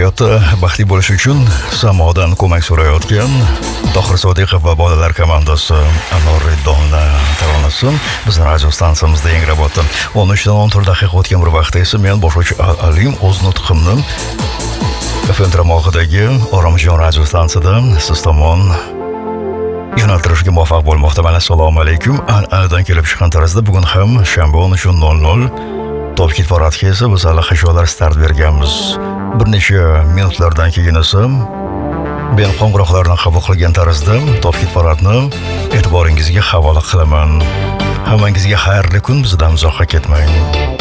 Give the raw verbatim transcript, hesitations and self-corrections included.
hayotda baxtli bo'lish uchun samodan ko'mak so'rayotgan Tohir Sodiqov va bolalar komandasi Anori Donna taronasi bizning radio stansiyamizda yangrab o'tdi. o'n uchdan o'n to'rt daqiqa o'tgan bir vaqtda esa men boshlovchi Alim o'z nutqimni F M tarmog'idagi Oromjon radio stansiyada siz tomon yo'naltirishga muvaffaq bo'lmoqdaman. Assalomu alaykum. An'anadan kelib chiqqan tarzda bugun ham shanba o'n uch nol nol Top Hit Paradga esa biz allaqachon start berganmiz. Bir necha minutlardan keyin esa men qo'ng'iroqlarni qabul qilgan tarzda Top Hit Paradni e'tiboringizga havola qilaman. Hammangizga xayrli kun, bizdan uzoqqa ketmang.